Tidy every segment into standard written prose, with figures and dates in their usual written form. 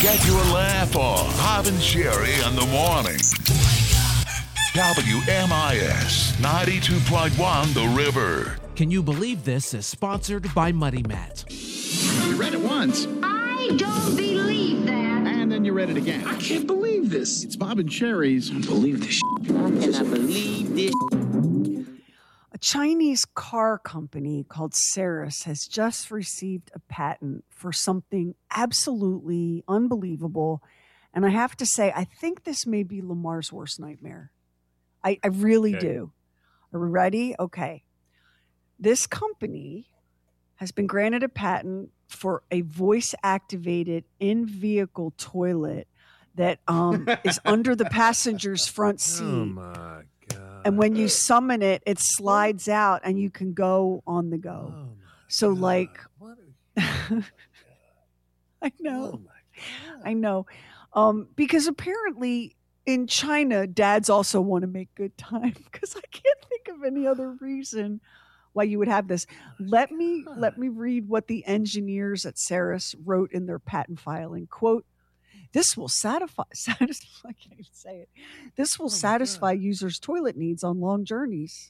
Get your laugh on. Bob and Sherry in the morning. WMIS 92.1 The River. Can You Believe This is sponsored by Muddy Mat. You read it once. I don't believe that. And then you read it again. I can't believe this. It's Bob and Sherry's. I don't believe this. I cannot believe this. A Chinese car company called Ceres has just received a patent for something absolutely unbelievable. And I have to say, I think this may be Lamar's worst nightmare. I really do. Are we ready? Okay. This company has been granted a patent for a voice-activated in-vehicle toilet that is under the passenger's front seat. Oh, my God. And when you summon it, it slides out and you can go on the go. Oh, So, God. like, What I know. Oh, my God. I know. Because apparently in China, dads also want to make good time, because I can't think of any other reason why you would have this. Let me read what the engineers at Ceres wrote in their patent filing. Quote, "This will satisfy I can't even say it. This will satisfy users' toilet needs on long journeys.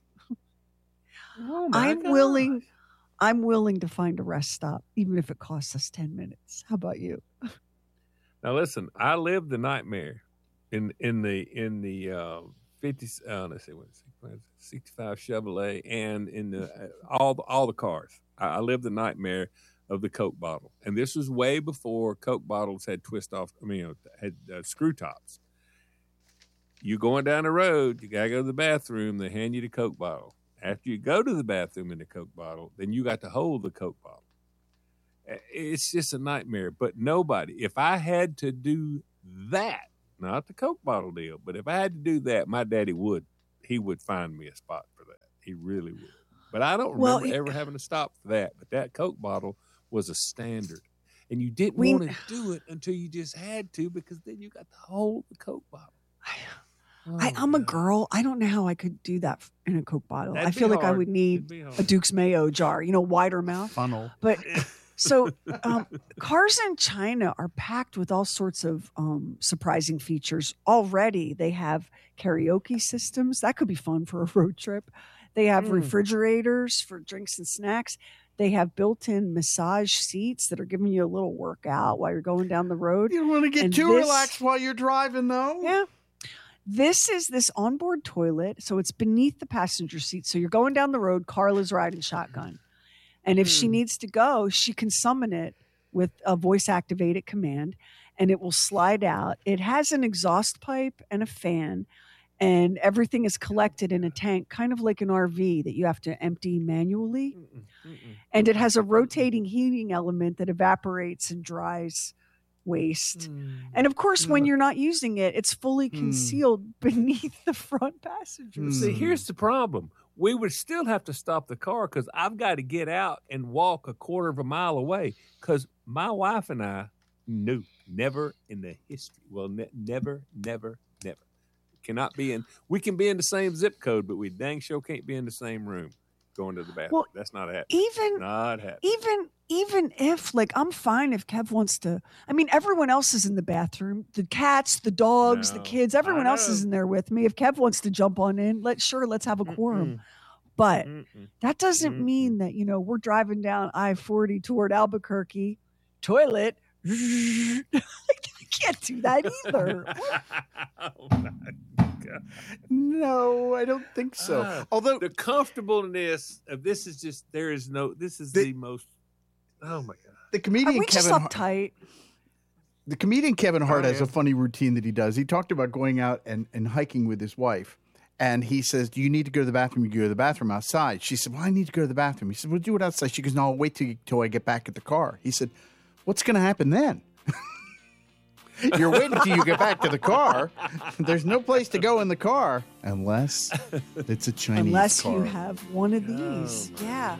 Oh, my I'm God. willing to find a rest stop, even if it costs us 10 minutes. How about you?" Now listen, I lived the nightmare in the 50. Let's see, what 65 Chevrolet, and in the all the cars. I lived the nightmare of the Coke bottle, and this was way before Coke bottles had had screw tops. You going down the road, you gotta go to the bathroom. They hand you the Coke bottle. After you go to the bathroom in the Coke bottle, then you got to hold the Coke bottle. It's just a nightmare. But nobody, if I had to do that, not the Coke bottle deal, but if I had to do that, my daddy would find me a spot for that. He really would. But I don't remember ever having to stop for that. But that Coke bottle was a standard. And you didn't want to do it until you just had to, because then you got to hold the Coke bottle. I'm a girl. I don't know how I could do that in a Coke bottle. That'd I feel be like I hard. would need It'd be hard. a Duke's Mayo jar, wider mouth. Funnel. But so cars in China are packed with all sorts of surprising features. Already they have karaoke systems. That could be fun for a road trip. They have refrigerators for drinks and snacks. They have built-in massage seats that are giving you a little workout while you're going down the road. You don't want to get And too this- relaxed while you're driving, though. Yeah. This is this onboard toilet. So it's beneath the passenger seat. So you're going down the road. Carla's riding shotgun. And if she needs to go, she can summon it with a voice-activated command, and it will slide out. It has an exhaust pipe and a fan, and everything is collected in a tank, kind of like an RV that you have to empty manually. And it has a rotating heating element that evaporates and dries waste. And of course, when you're not using it, it's fully concealed beneath the front passenger seat. See, here's the problem. We would still have to stop the car, because I've got to get out and walk a quarter of a mile away, because my wife and I knew never in the history. Well, never. Cannot be in. We can be in the same zip code, but we dang sure can't be in the same room going to the bathroom. Well, that's not happening. Even if, like, I'm fine if Kev wants to. I mean, everyone else is in the bathroom. The cats, the dogs, the kids, everyone else is in there with me. If Kev wants to jump on in, let's have a quorum. But that doesn't mean that, we're driving down I-40 toward Albuquerque. Toilet. I can't do that either. Oh, my God. No, I don't think so. Although the comfortableness of this is just, this is the most, oh, my God. the comedian Are we just Kevin uptight? The comedian Kevin Hart has yeah. a funny routine that he does. He talked about going out and hiking with his wife. And he says, "Do you need to go to the bathroom? You go to the bathroom outside." She said, "Well, I need to go to the bathroom." He said, "Well, do it outside." She goes, "No, I'll wait till I get back at the car." He said, "What's going to happen then?" You're waiting till you get back to the car. There's no place to go in the car unless it's a Chinese Unless car. you have one of these. Yeah.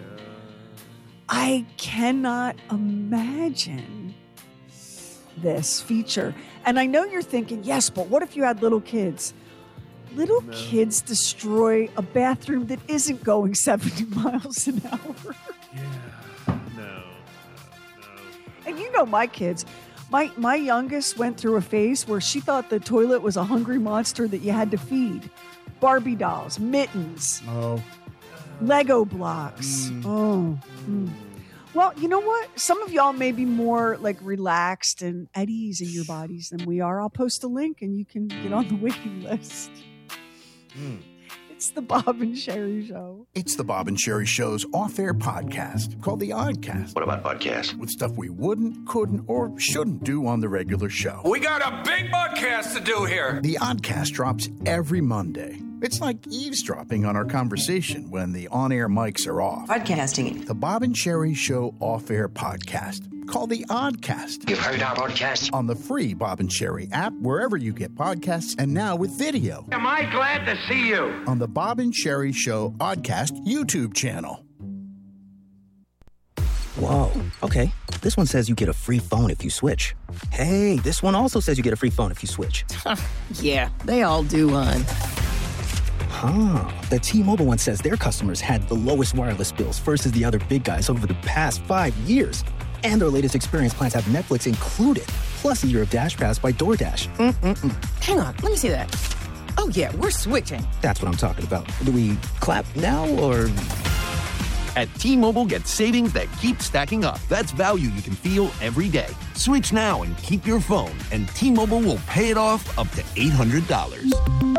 I cannot imagine this feature. And I know you're thinking, yes, but what if you had little kids? Little kids destroy a bathroom that isn't going 70 miles an hour. Yeah. No. And you know my kids. My youngest went through a phase where she thought the toilet was a hungry monster that you had to feed. Barbie dolls, mittens, Lego blocks. Well, you know what? Some of y'all may be more like relaxed and at ease in your bodies than we are. I'll post a link and you can get on the waiting list. It's the Bob and Sherry Show. It's the Bob and Sherry Show's off-air podcast called The Oddcast. What about podcasts? With stuff we wouldn't, couldn't, or shouldn't do on the regular show. We got a big podcast to do here. The Oddcast drops every Monday. It's like eavesdropping on our conversation when the on-air mics are off. Podcasting. The Bob and Sherry Show off-air podcast called The Oddcast. You've heard our podcast? On the free Bob and Sherry app, wherever you get podcasts, and now with video. Am I glad to see you? On the Bob and Sherry Show Oddcast YouTube channel. Whoa, okay. This one says you get a free phone if you switch. Hey, this one also says you get a free phone if you switch. Yeah, they all do, hon. The T-Mobile one says their customers had the lowest wireless bills versus the other big guys over the past 5 years. And their latest experience plans have Netflix included, plus a year of Dash Pass by DoorDash. Hang on, let me see that. Oh, yeah, we're switching. That's what I'm talking about. Do we clap now, or...? At T-Mobile, get savings that keep stacking up. That's value you can feel every day. Switch now and keep your phone, and T-Mobile will pay it off up to $800.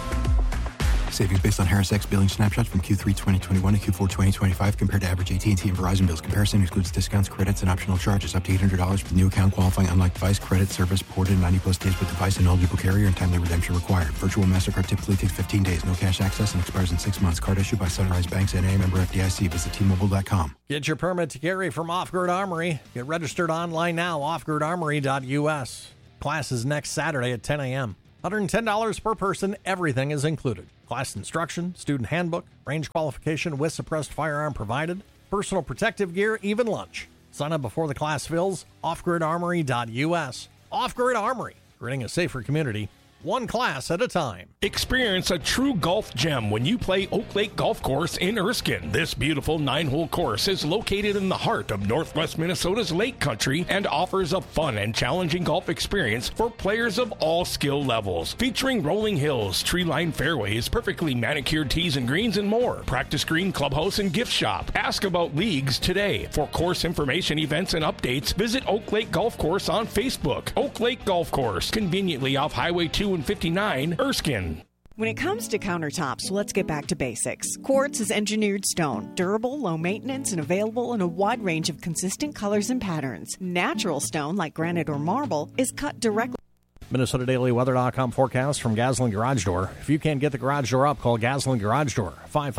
Savings based on Harris X billing snapshots from Q3 2021 to Q4 2025 compared to average AT&T and Verizon bills. Comparison excludes discounts, credits, and optional charges. Up to $800 for new account qualifying unlike device. Credit service ported 90-plus days with device and eligible carrier, and timely redemption required. Virtual MasterCard typically takes 15 days. No cash access and expires in 6 months. Card issued by Sunrise Banks, N.A., member FDIC. Visit T-Mobile.com. Get your permit to carry from Off Grid Armory. Get registered online now, offgridarmory.us. Class is next Saturday at 10 a.m. $110 per person. Everything is included. Class instruction, student handbook, range qualification with suppressed firearm provided, personal protective gear, even lunch. Sign up before the class fills. Offgridarmory.us. Off Grid Armory, creating a safer community, one class at a time. Experience a true golf gem when you play Oak Lake Golf Course in Erskine. This beautiful 9-hole course is located in the heart of northwest Minnesota's Lake Country and offers a fun and challenging golf experience for players of all skill levels. Featuring rolling hills, tree-lined fairways, perfectly manicured tees and greens, and more. Practice green, clubhouse, and gift shop. Ask about leagues today. For course information, events, and updates, visit Oak Lake Golf Course on Facebook. Oak Lake Golf Course, conveniently off Highway 2 and 59, Erskine. When it comes to countertops, let's get back to basics. Quartz is engineered stone, durable, low maintenance, and available in a wide range of consistent colors and patterns. Natural stone, like granite or marble, is cut directly. MinnesotaDailyWeather.com forecast from Gaslin Garage Door. If you can't get the garage door up, call Gaslin Garage Door,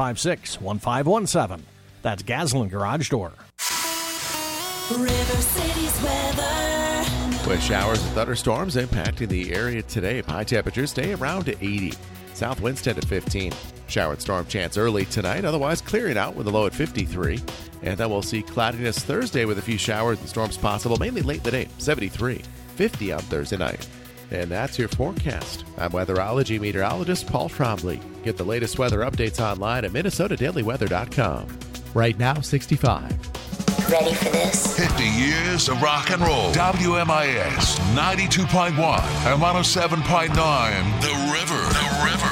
556-1517. That's Gaslin Garage Door. River City's weather. With showers and thunderstorms impacting the area today. High temperatures stay around to 80. South winds 10 to 15. Shower and storm chance early tonight, otherwise clearing out with a low at 53. And then we'll see cloudiness Thursday with a few showers and storms possible, mainly late in the day, 73. 50 on Thursday night. And that's your forecast. I'm weatherology meteorologist Paul Trombley. Get the latest weather updates online at MinnesotaDailyWeather.com. Right now, 65. Ready for this? 50 years of rock and roll. WMIS 92.1 and 107.9. The